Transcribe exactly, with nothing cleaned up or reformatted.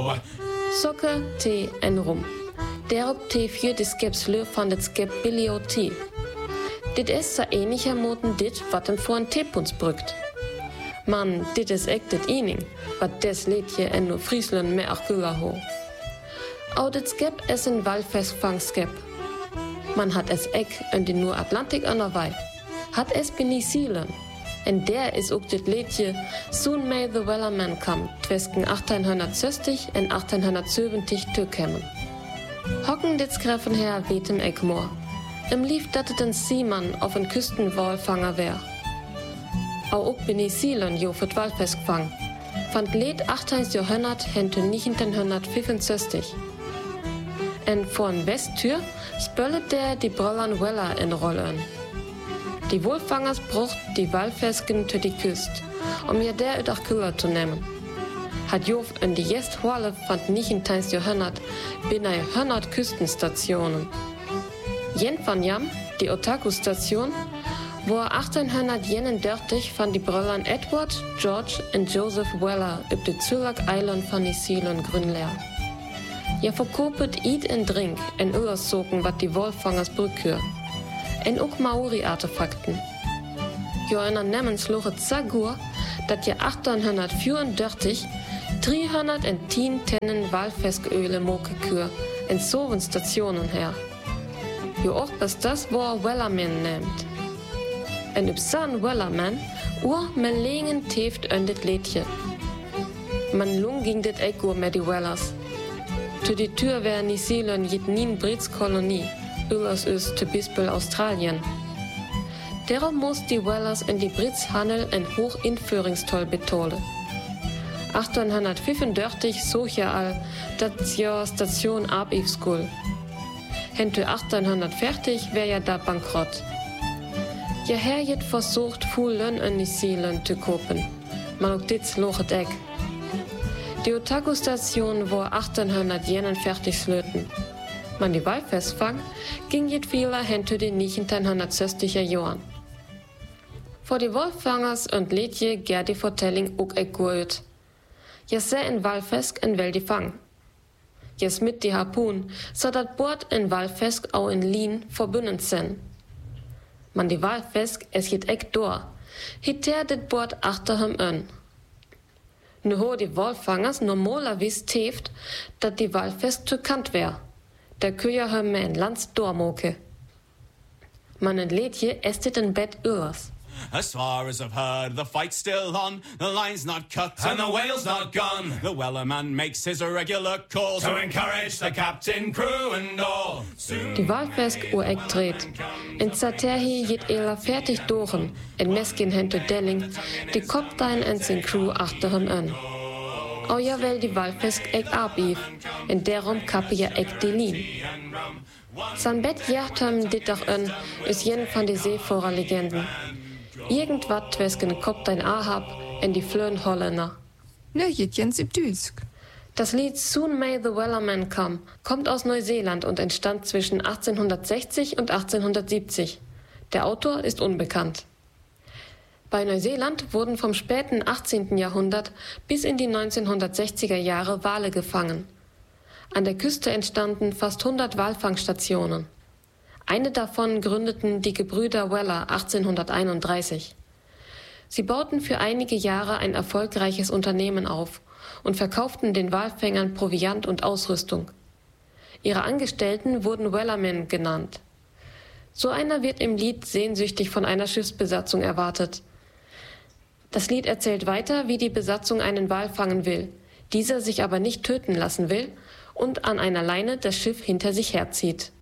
Sokke, Tee en rum. Daarop Tee vier de skepsleur van het skep Billy Tee. Dit is zo eniger moten dit wat hem voor een theepuns brukt. Man, dit is echt dit ening, wat des leedje en no Friesland me achula ho. Au dit skep is een walvisvangskep. Man hat es ek en de Noord-Atlantik onderweg. Hat es penicillen. En der is ook dit leedje Soon May the Wellerman Come twesken achttienhonderdzestig en achttienhonderdzeventig toekomen. Hocken dit schreffen her wetem ek moor. Im lief dat het een seeman of een kustenwalvanger wär. Au ook penicillen jo voor het walviskvang. Van het leed achttienhonderd Jahrhundert hen to negentienhonderdvijfenzestig. En voor een westtür spullet der die Brollan Weller in rollen. Die Wolfangers brucht die Walvisken zu die Küst, um ihr der uit Kühler zu nehmen. Hat Jof in die Jest Holle van negentienhonderd Jahrhundert binnen honderd Küstenstationen. Jen van Jam, die Otaku-Station, wo achttienhonderdeenendertig van die Brüllern Edward, George en Joseph Weller op de Zulak-Eiland van New Zealand grünleer. Je verkopet eet en drink en onderzoeken wat die Wolfangers brücke. En ook Maori-artefakten. Jo einer nemmen sloeg het zagur dat je achttienhonderdvierendertig driehonderdtien tennen walvisköle moke kuur en zo'n stationen her. Jo ook bis das wo Wellerman neemt. En op zo'n Wellerman oer men legen teeft en dit leedje. Man lung ging dit echo met die Wellers. Zu die Tür wär New Zealand jit nien Brits Kolonie. Ullers is te Bispel Australien. Daarom moest die Wellers in die Brits handel en hoog invoeringstoll betolen. achttienhonderdvijfendertig zoog je al dat je station abief school. En te achttienhonderdveertig wär je daar bankrot. Je her het versucht voelen in New Zealand te kopen, maar ook dit sloeg het ek. Die Otaku-Station war achttienhonderdeenenveertig slöten. Man die Walvisvang ging jet vieler hen to de negentienhonderdzestiger Jahren. Voor die Wolfvangers und leedje ger die vertelling ook ek goed. Je se en walvisk en wel die vang. Je smit die harpoen, zodat boord en walvisk au in lien verbunden zijn. Man die walvisk es jet ek door. Hiter dit boord achter hem an. Nu ho die Wolfvangers normalerweise teeft, dat die walvisk te kant wär. Der Köjer hem en lands doormoke. Man entlädt je estet in Bett öers. As far as I've heard, the fight's still on. The line's not cut and the whale's not gone. The Wellerman makes his irregular calls to encourage the captain, crew and all. Soon die Walvisk oer ek dreht. En zaterhi jet ela fertig dochen. En meskin hente delling. Die Koptein en zijn crew achter hem an. Au jawel die Walvisk ek abief. En daarom kappe je ek die lien. Zijn bed jacht hem dit dag an, is jen van die Seeforer-Legenden. Irgendwat twesken Koptein Ahab en die Flöön Holländer. Ne, jet jens im Düsk. Das Lied Soon May the Wellerman Come kommt aus Neuseeland und entstand zwischen achtzehnhundertsechzig und achtzehnhundertsiebzig. Der Autor ist unbekannt. Bei Neuseeland wurden vom späten achtzehnten Jahrhundert bis in die neunzehnhundertsechziger Jahre Wale gefangen. An der Küste entstanden fast hundert Walfangstationen. Eine davon gründeten die Gebrüder Weller achtzehnhunderteinunddreißig. Sie bauten für einige Jahre ein erfolgreiches Unternehmen auf und verkauften den Walfängern Proviant und Ausrüstung. Ihre Angestellten wurden Wellermen genannt. So einer wird im Lied sehnsüchtig von einer Schiffsbesatzung erwartet. Das Lied erzählt weiter, wie die Besatzung einen Wal fangen will, dieser sich aber nicht töten lassen will und an einer Leine das Schiff hinter sich herzieht.